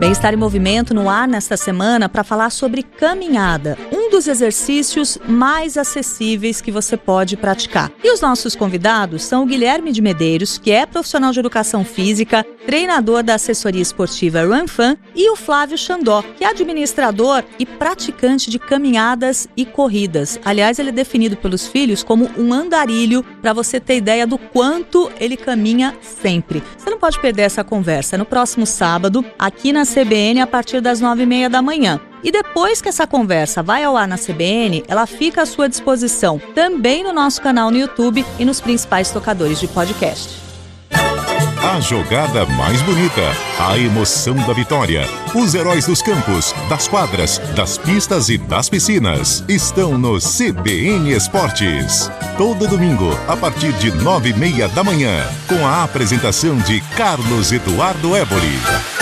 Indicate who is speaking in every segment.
Speaker 1: Bem-Estar em Movimento no ar nesta semana para falar sobre caminhada, um dos exercícios mais acessíveis que você pode praticar. E os nossos convidados são o Guilherme de Medeiros, que é profissional de educação física, treinador da assessoria esportiva RunFan, e o Flávio Xandó, que é administrador e praticante de caminhadas e corridas. Aliás, ele é definido pelos filhos como um andarilho, para você ter ideia do quanto ele caminha sempre. Você não pode perder essa conversa no próximo sábado, aqui na CBN, a partir das 9h30 da manhã. E depois que essa conversa vai ao ar na CBN, ela fica à sua disposição também no nosso canal no YouTube e nos principais tocadores de podcast.
Speaker 2: A jogada mais bonita, a emoção da vitória, os heróis dos campos, das quadras, das pistas e das piscinas estão no CBN Esportes. Todo domingo, a partir de 9h30 da manhã, com a apresentação de Carlos Eduardo Éboli.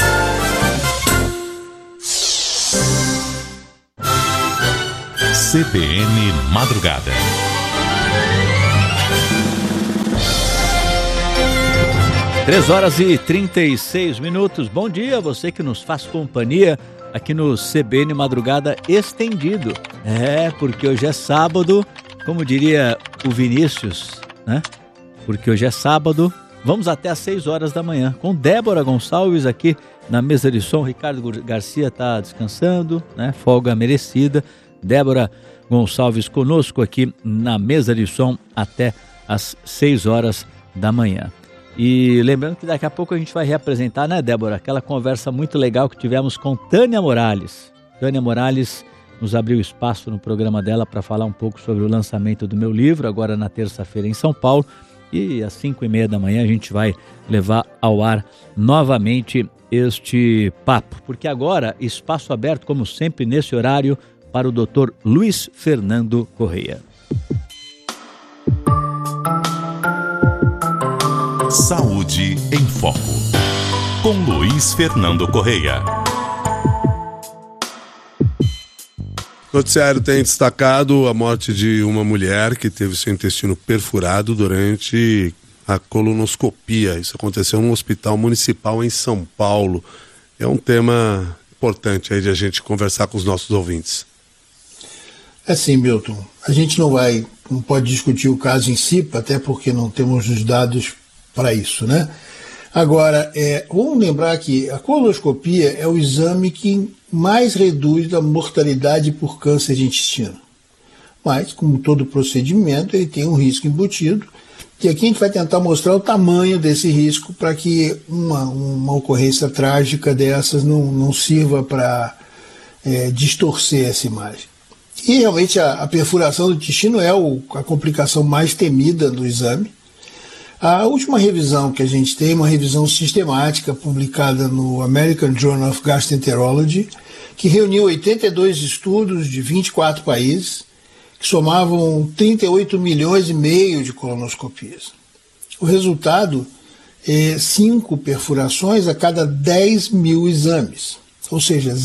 Speaker 2: CBN Madrugada.
Speaker 3: 3h36. Bom dia, você que nos faz companhia aqui no CBN Madrugada Estendido. Porque hoje é sábado, como diria o Vinícius, né? Porque hoje é sábado, vamos até às 6h da manhã, com Débora Gonçalves aqui na mesa de som. Ricardo Garcia está descansando, né? Folga merecida. Débora Gonçalves conosco aqui na mesa de som até às 6h da manhã. E lembrando que daqui a pouco a gente vai reapresentar, né, Débora, aquela conversa muito legal que tivemos com Tânia Morales. Tânia Morales nos abriu espaço no programa dela para falar um pouco sobre o lançamento do meu livro, agora na terça-feira em São Paulo. E às 5h30 da manhã a gente vai levar ao ar novamente este papo. Porque agora, espaço aberto, como sempre, nesse horário, para o Dr. Luiz Fernando Correia.
Speaker 2: Saúde em Foco, com Luiz Fernando Correia.
Speaker 4: O noticiário tem destacado a morte de uma mulher que teve seu intestino perfurado durante a colonoscopia. Isso aconteceu num hospital municipal em São Paulo. É um tema importante aí de a gente conversar com os nossos ouvintes.
Speaker 5: Assim, Milton, a gente não pode discutir o caso em si, até porque não temos os dados para isso, né? Agora, vamos lembrar que a colonoscopia é o exame que mais reduz a mortalidade por câncer de intestino. Mas, como todo procedimento, ele tem um risco embutido, e aqui a gente vai tentar mostrar o tamanho desse risco para que uma ocorrência trágica dessas não sirva para distorcer essa imagem. E realmente a perfuração do intestino é a complicação mais temida do exame. A última revisão que a gente tem, uma revisão sistemática publicada no American Journal of Gastroenterology, que reuniu 82 estudos de 24 países, que somavam 38,5 milhões de colonoscopias. O resultado é 5 perfurações a cada 10 mil exames, ou seja,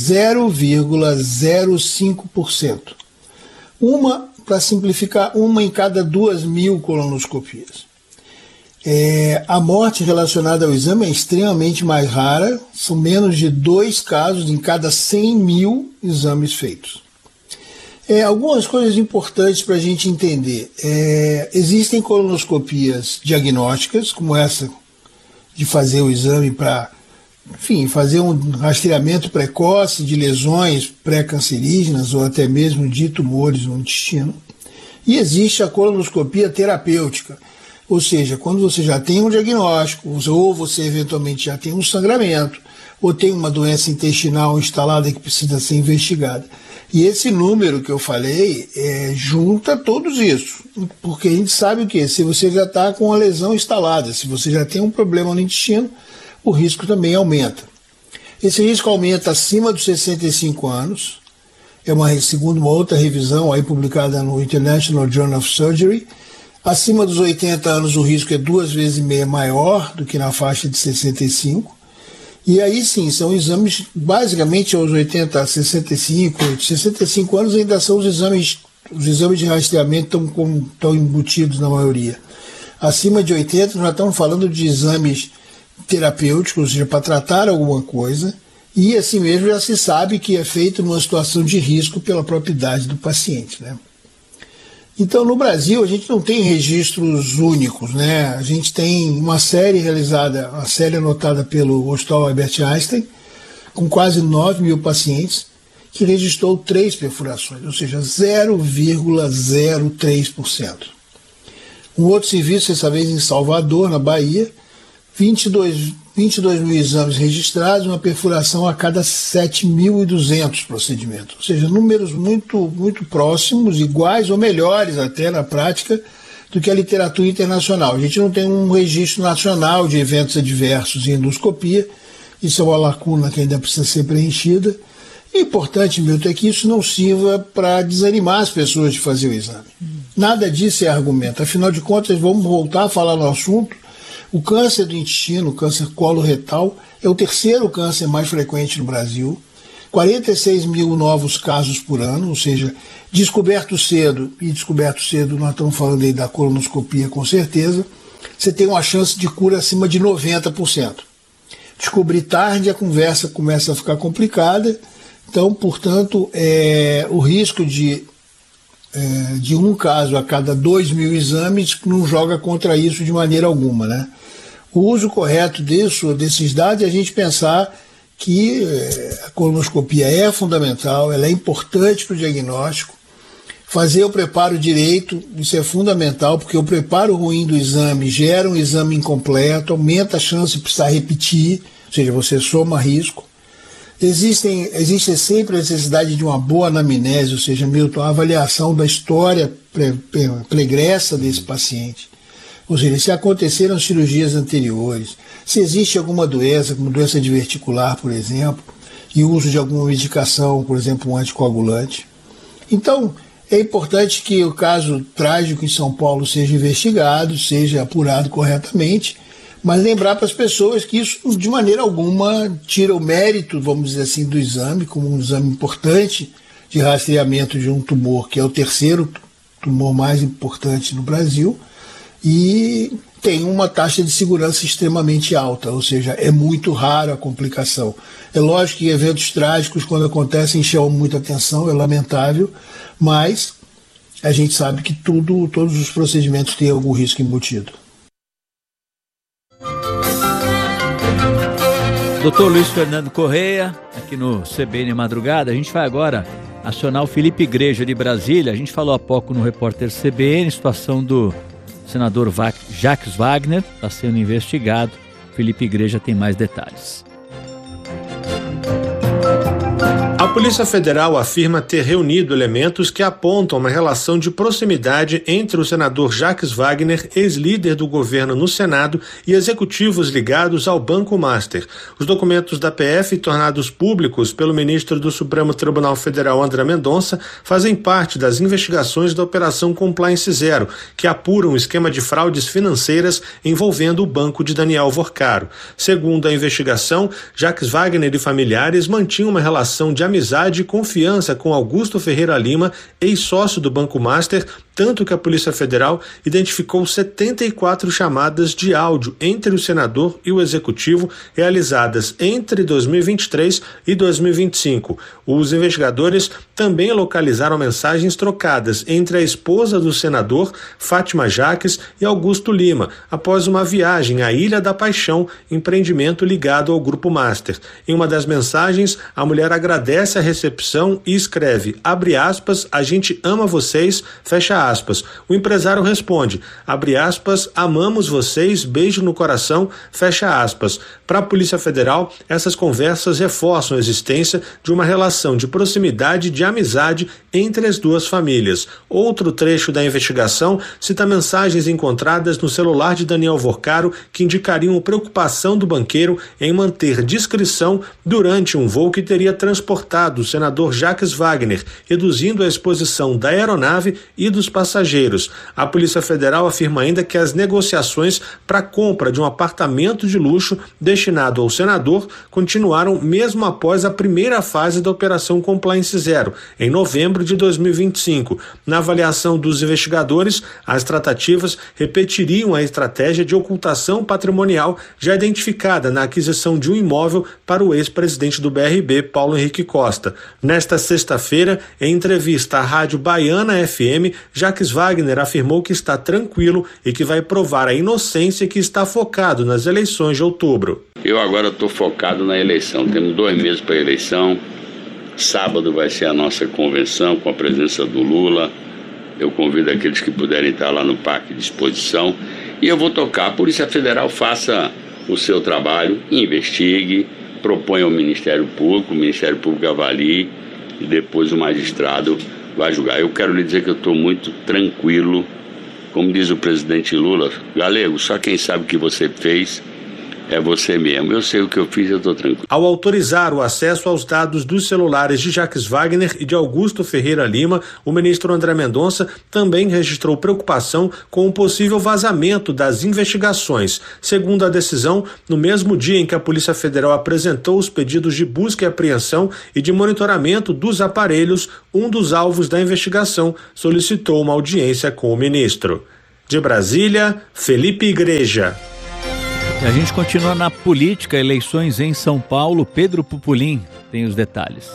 Speaker 5: 0,05%. Para simplificar, uma em cada 2.000 colonoscopias. A morte relacionada ao exame é extremamente mais rara, são menos de 2 casos em cada 100.000 exames feitos. Algumas coisas importantes para a gente entender. Existem colonoscopias diagnósticas, como essa de fazer o exame para, fazer um rastreamento precoce de lesões pré-cancerígenas ou até mesmo de tumores no intestino. E existe a colonoscopia terapêutica, ou seja, quando você já tem um diagnóstico, ou você eventualmente já tem um sangramento, ou tem uma doença intestinal instalada que precisa ser investigada. E esse número que eu falei junta todos isso, porque a gente sabe o quê? Se você já está com uma lesão instalada, se você já tem um problema no intestino, o risco também aumenta. Esse risco aumenta acima dos 65 anos, segundo uma outra revisão aí publicada no International Journal of Surgery. Acima dos 80 anos o risco é 2,5 vezes maior do que na faixa de 65. E aí sim, são exames basicamente aos 80 a 65 anos ainda são os exames de rastreamento estão embutidos na maioria. Acima de 80 nós já estamos falando de exames terapêuticos, ou seja, para tratar alguma coisa, E assim mesmo já se sabe que é feito numa situação de risco pela própria idade do paciente, né? Então, no Brasil, a gente não tem registros únicos, né? A gente tem uma série anotada pelo Hospital Albert Einstein, com quase 9 mil pacientes, que registrou 3 perfurações, ou seja, 0,03%. Um outro serviço, dessa vez em Salvador, na Bahia, 22 mil exames registrados, uma perfuração a cada 7.200 procedimentos. Ou seja, números muito, muito próximos, iguais ou melhores até na prática do que a literatura internacional. A gente não tem um registro nacional de eventos adversos em endoscopia, isso é uma lacuna que ainda precisa ser preenchida. E importante, Milton, é que isso não sirva para desanimar as pessoas de fazer o exame. Nada disso é argumento. Afinal de contas, vamos voltar a falar no assunto. O câncer do intestino, o câncer coloretal, é o terceiro câncer mais frequente no Brasil. 46 mil novos casos por ano, ou seja, descoberto cedo, nós estamos falando aí da colonoscopia com certeza, você tem uma chance de cura acima de 90%. Descobrir tarde, a conversa começa a ficar complicada, então, portanto, o risco de um caso a cada 2 mil exames não joga contra isso de maneira alguma, né? O uso correto desses dados é a gente pensar que a colonoscopia é fundamental, ela é importante para o diagnóstico. Fazer o preparo direito, isso é fundamental, porque o preparo ruim do exame gera um exame incompleto, aumenta a chance de precisar repetir, ou seja, você soma risco. Existe sempre a necessidade de uma boa anamnese, ou seja, Milton, a avaliação da história pregressa desse paciente. Ou seja, se aconteceram cirurgias anteriores, se existe alguma doença, como doença diverticular, por exemplo, e o uso de alguma medicação, por exemplo, um anticoagulante. Então, é importante que o caso trágico em São Paulo seja investigado, seja apurado corretamente, mas lembrar para as pessoas que isso, de maneira alguma, tira o mérito, vamos dizer assim, do exame, como um exame importante de rastreamento de um tumor, que é o terceiro tumor mais importante no Brasil, e tem uma taxa de segurança extremamente alta, ou seja, é muito rara a complicação. É lógico que eventos trágicos, quando acontecem, chamam muita atenção, é lamentável, mas a gente sabe que todos os procedimentos têm algum risco embutido.
Speaker 3: Doutor Luiz Fernando Correia, aqui no CBN Madrugada. A gente vai agora acionar o Felipe Igreja de Brasília. A gente falou há pouco no Repórter CBN, situação do senador Jacques Wagner, está sendo investigado. Felipe Igreja tem mais detalhes.
Speaker 6: A Polícia Federal afirma ter reunido elementos que apontam uma relação de proximidade entre o senador Jacques Wagner, ex-líder do governo no Senado, e executivos ligados ao Banco Master. Os documentos da PF, tornados públicos pelo ministro do Supremo Tribunal Federal, André Mendonça, fazem parte das investigações da Operação Compliance Zero, que apuram um esquema de fraudes financeiras envolvendo o banco de Daniel Vorcaro. Segundo a investigação, Jacques Wagner e familiares mantinham uma relação de amizade e confiança com Augusto Ferreira Lima, ex-sócio do Banco Master, tanto que a Polícia Federal identificou 74 chamadas de áudio entre o senador e o executivo realizadas entre 2023 e 2025. Os investigadores também localizaram mensagens trocadas entre a esposa do senador, Fátima Jacques, e Augusto Lima, após uma viagem à Ilha da Paixão, empreendimento ligado ao Grupo Master. Em uma das mensagens, a mulher agradece a recepção e escreve, abre aspas, a gente ama vocês, fecha aspas. O empresário responde, abre aspas, amamos vocês, beijo no coração, fecha aspas. Para a Polícia Federal, essas conversas reforçam a existência de uma relação de proximidade e de amizade entre as duas famílias. Outro trecho da investigação cita mensagens encontradas no celular de Daniel Vorcaro que indicariam preocupação do banqueiro em manter discrição durante um voo que teria transportado o senador Jacques Wagner, reduzindo a exposição da aeronave e dos passageiros. A Polícia Federal afirma ainda que as negociações para a compra de um apartamento de luxo deixaram destinado ao senador continuaram mesmo após a primeira fase da Operação Compliance Zero, em novembro de 2025. Na avaliação dos investigadores, as tratativas repetiriam a estratégia de ocultação patrimonial já identificada na aquisição de um imóvel para o ex-presidente do BRB, Paulo Henrique Costa. Nesta sexta-feira, em entrevista à Rádio Baiana FM, Jacques Wagner afirmou que está tranquilo e que vai provar a inocência e que está focado nas eleições de outubro.
Speaker 7: Eu agora estou focado na eleição. Temos 2 meses para a eleição. Sábado vai ser a nossa convenção com a presença do Lula. Eu convido aqueles que puderem estar lá no Parque de Exposição. E eu vou tocar. A Polícia Federal faça o seu trabalho, investigue, proponha ao Ministério Público, o Ministério Público avalie e depois o magistrado vai julgar. Eu quero lhe dizer que eu estou muito tranquilo. Como diz o presidente Lula, Galego, só quem sabe o que você fez é você mesmo. Eu sei o que eu fiz, eu estou tranquilo.
Speaker 6: Ao autorizar o acesso aos dados dos celulares de Jacques Wagner e de Augusto Ferreira Lima, o ministro André Mendonça também registrou preocupação com o possível vazamento das investigações. Segundo a decisão, no mesmo dia em que a Polícia Federal apresentou os pedidos de busca e apreensão e de monitoramento dos aparelhos, um dos alvos da investigação solicitou uma audiência com o ministro. De Brasília, Felipe Igreja.
Speaker 3: E a gente continua na política, eleições em São Paulo. Pedro Pupulim tem os detalhes.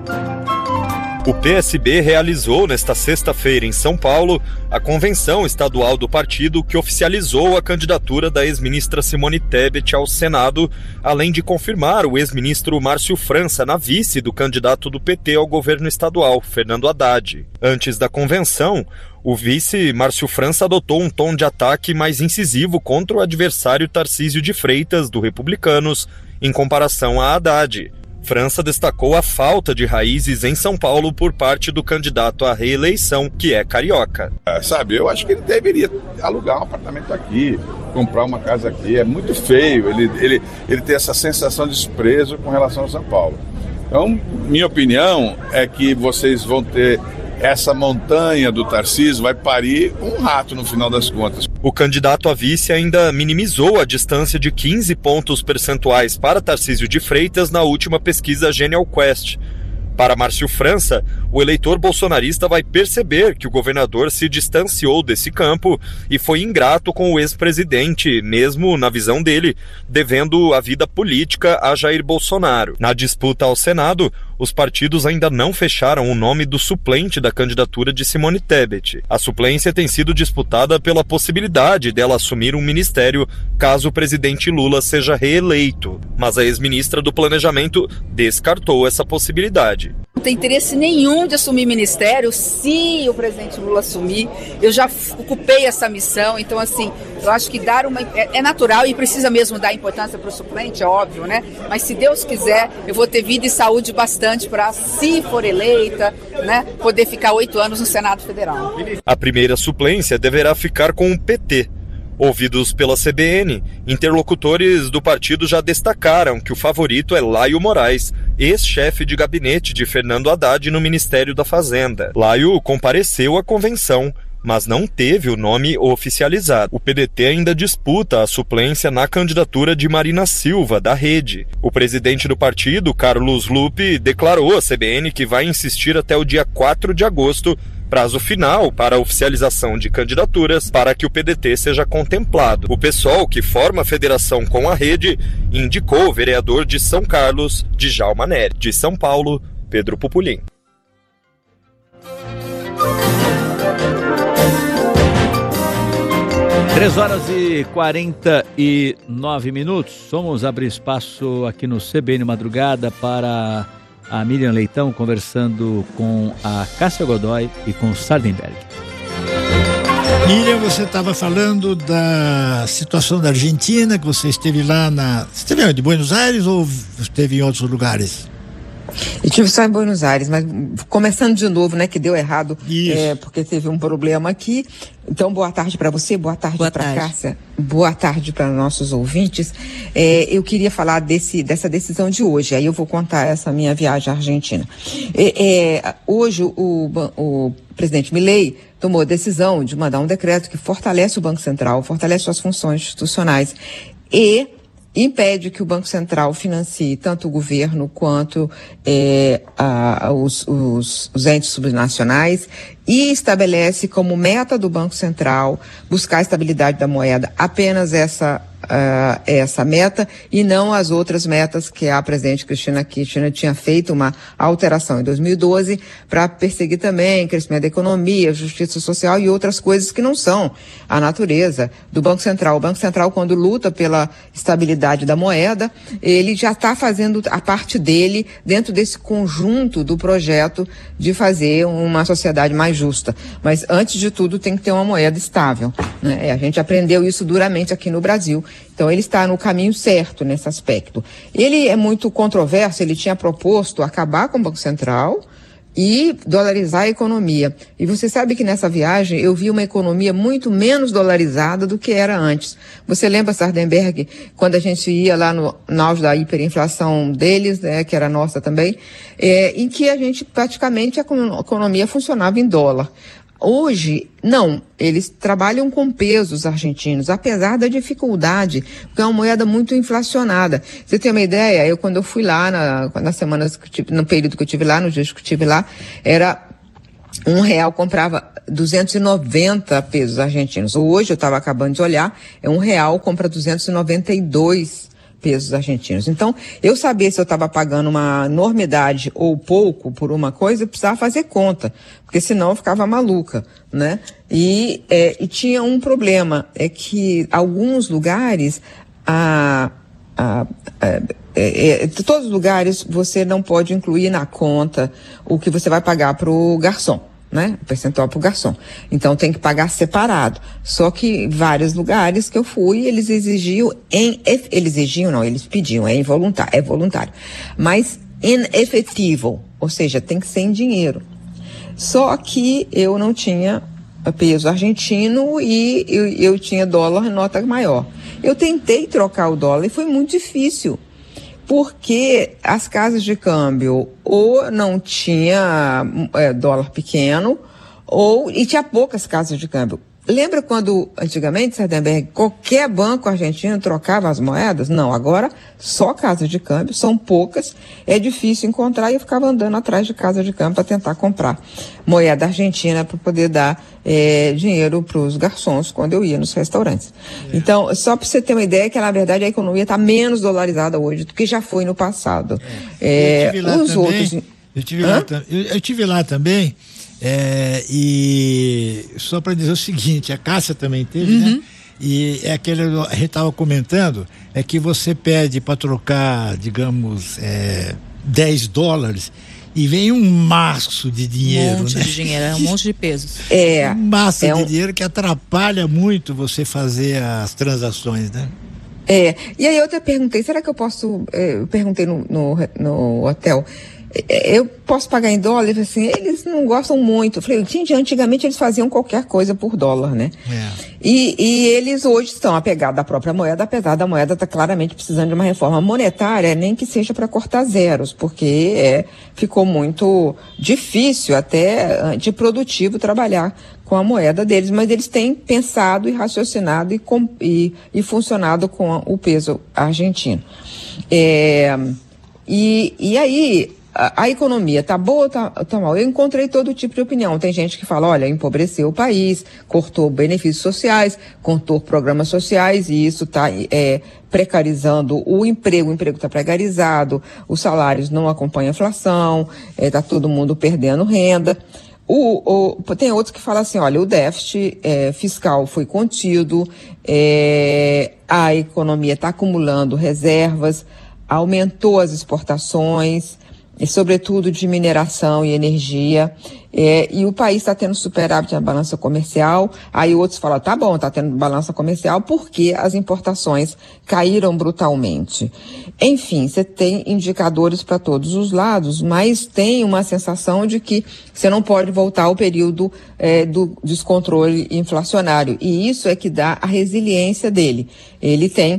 Speaker 8: O PSB realizou nesta sexta-feira em São Paulo a convenção estadual do partido que oficializou a candidatura da ex-ministra Simone Tebet ao Senado, além de confirmar o ex-ministro Márcio França na vice do candidato do PT ao governo estadual, Fernando Haddad. Antes da convenção, o vice Márcio França adotou um tom de ataque mais incisivo contra o adversário Tarcísio de Freitas, do Republicanos, em comparação a Haddad. França destacou a falta de raízes em São Paulo por parte do candidato à reeleição, que é carioca.
Speaker 9: Eu acho que ele deveria alugar um apartamento aqui, comprar uma casa aqui. É muito feio ele ter essa sensação de desprezo com relação a São Paulo. Então, minha opinião é que vocês vão ter essa montanha do Tarcísio, vai parir um rato no final das contas.
Speaker 8: O candidato a vice ainda minimizou a distância de 15 pontos percentuais para Tarcísio de Freitas na última pesquisa Genial Quest. Para Márcio França, o eleitor bolsonarista vai perceber que o governador se distanciou desse campo e foi ingrato com o ex-presidente, mesmo, na visão dele, devendo a vida política a Jair Bolsonaro. Na disputa ao Senado, os partidos ainda não fecharam o nome do suplente da candidatura de Simone Tebet. A suplência tem sido disputada pela possibilidade dela assumir um ministério caso o presidente Lula seja reeleito, mas a ex-ministra do Planejamento descartou essa possibilidade.
Speaker 10: Não tem interesse nenhum de assumir ministério se o presidente Lula assumir. Eu já ocupei essa missão, então assim, eu acho que dar uma... É natural e precisa mesmo dar importância para o suplente, é óbvio, né? Mas se Deus quiser, eu vou ter vida e saúde bastante para, se for eleita, né, poder ficar 8 anos no Senado Federal.
Speaker 8: A primeira suplência deverá ficar com o PT. Ouvidos pela CBN, interlocutores do partido já destacaram que o favorito é Laio Moraes, ex-chefe de gabinete de Fernando Haddad no Ministério da Fazenda. Laio compareceu à convenção, mas não teve o nome oficializado. O PDT ainda disputa a suplência na candidatura de Marina Silva, da Rede. O presidente do partido, Carlos Lupe, declarou à CBN que vai insistir até o dia 4 de agosto, prazo final para a oficialização de candidaturas, para que o PDT seja contemplado. O PSOL, que forma a federação com a Rede, indicou o vereador de São Carlos, Djalma Nery. De São Paulo, Pedro Pupulim.
Speaker 3: Três horas e 49 minutos. Vamos abrir espaço aqui no CBN Madrugada para a Miriam Leitão conversando com a Cássia Godoy e com o Sardenberg.
Speaker 11: Miriam, você estava falando da situação da Argentina, que você esteve lá Você esteve em Buenos Aires ou esteve em outros lugares?
Speaker 12: Eu estive só em Buenos Aires, mas começando de novo, né, que deu errado, porque teve um problema aqui. Então, boa tarde para você, boa tarde para Cássia, boa tarde para nossos ouvintes. Eu queria falar dessa decisão de hoje, aí eu vou contar essa minha viagem à Argentina. Hoje, o presidente Milei tomou a decisão de mandar um decreto que fortalece o Banco Central, fortalece suas funções institucionais e impede que o Banco Central financie tanto o governo quanto os entes subnacionais e estabelece como meta do Banco Central buscar a estabilidade da moeda apenas essa meta e não as outras metas que a presidente Cristina Kirchner tinha feito uma alteração em 2012 para perseguir também crescimento da economia, justiça social e outras coisas que não são a natureza do Banco Central. O Banco Central, quando luta pela estabilidade da moeda, ele já está fazendo a parte dele dentro desse conjunto do projeto de fazer uma sociedade mais justa. Mas, antes de tudo, tem que ter uma moeda estável, né? A gente aprendeu isso duramente aqui no Brasil. Então, ele está no caminho certo nesse aspecto. Ele é muito controverso, ele tinha proposto acabar com o Banco Central e dolarizar a economia. E você sabe que nessa viagem eu vi uma economia muito menos dolarizada do que era antes. Você lembra, Sardenberg, quando a gente ia lá no auge da hiperinflação deles, né, que era nossa também, em que a gente praticamente a economia funcionava em dólar. Hoje, não, eles trabalham com pesos argentinos, apesar da dificuldade, porque é uma moeda muito inflacionada. Você tem uma ideia? Quando eu fui lá, nas semanas, no período que eu estive lá, nos dias que eu estive lá, era R$1 comprava 290 pesos argentinos. Hoje, eu estava acabando de olhar, R$1 compra 292 pesos argentinos. Então, eu sabia se eu estava pagando uma enormidade ou pouco por uma coisa, eu precisava fazer conta, porque senão eu ficava maluca, né? E tinha um problema, é que alguns lugares, todos os lugares você não pode incluir na conta o que você vai pagar para o garçom, né? O percentual para o garçom. Então tem que pagar separado. Só que vários lugares que eu fui, eles pediam, é voluntário. Mas em efetivo, ou seja, tem que ser em dinheiro. Só que eu não tinha peso argentino e eu tinha dólar em nota maior. Eu tentei trocar o dólar e foi muito difícil, porque as casas de câmbio ou não tinha dólar pequeno, e tinha poucas casas de câmbio. Lembra quando, antigamente, Sardenberg, qualquer banco argentino trocava as moedas? Não, agora só casas de câmbio, são poucas, é difícil encontrar e eu ficava andando atrás de casa de câmbio para tentar comprar moeda argentina para poder dar dinheiro para os garçons quando eu ia nos restaurantes. Então, só para você ter uma ideia que, na verdade, a economia está menos dolarizada hoje do que já foi no passado.
Speaker 11: Eu tive lá também. E só para dizer o seguinte, a Cássia também teve, né? E aquele a gente estava comentando, que você pede para trocar, digamos, $10 e vem um maço de dinheiro,
Speaker 1: um monte de dinheiro, um monte de pesos.
Speaker 11: Um maço de dinheiro que atrapalha muito você fazer as transações, né?
Speaker 12: E aí eu até perguntei, será que eu posso, eu perguntei no hotel, eu posso pagar em dólar? Ele falou assim, eles não gostam muito. Eu falei, gente, antigamente eles faziam qualquer coisa por dólar, né? E eles hoje estão apegados à própria moeda, apesar da moeda estar claramente precisando de uma reforma monetária, nem que seja para cortar zeros, porque ficou muito difícil, até antiprodutivo trabalhar com a moeda deles, mas eles têm pensado e raciocinado e funcionado com o peso argentino. E aí, a economia tá boa ou tá mal? Eu encontrei todo tipo de opinião. Tem gente que fala, olha, empobreceu o país, cortou benefícios sociais, cortou programas sociais e isso tá precarizando o emprego está precarizado, os salários não acompanham a inflação, tá todo mundo perdendo renda. Tem outros que falam assim, olha, o déficit fiscal foi contido, a economia está acumulando reservas, aumentou as exportações, e sobretudo de mineração e energia, e o país está tendo superávit na balança comercial. Aí outros falam, tá bom, está tendo balança comercial porque as importações caíram brutalmente. Enfim, você tem indicadores para todos os lados, mas tem uma sensação de que você não pode voltar ao período do descontrole inflacionário, e isso é que dá a resiliência dele. Ele tem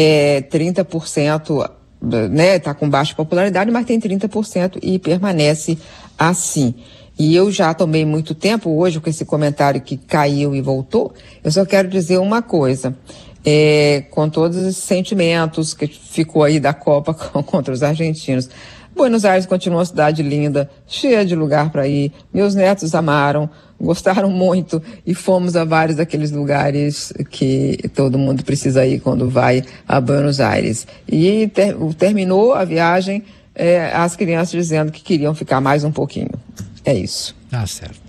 Speaker 12: 30%, né, tá com baixa popularidade, mas tem 30% e permanece assim. E eu já tomei muito tempo hoje com esse comentário que caiu e voltou. Eu só quero dizer uma coisa. com todos esses sentimentos que ficou aí da Copa contra os argentinos. Buenos Aires continua uma cidade linda, cheia de lugar para ir. Meus netos amaram, gostaram muito e fomos a vários daqueles lugares que todo mundo precisa ir quando vai a Buenos Aires. E terminou a viagem, as crianças dizendo que queriam ficar mais um pouquinho. É isso.
Speaker 11: Tá certo.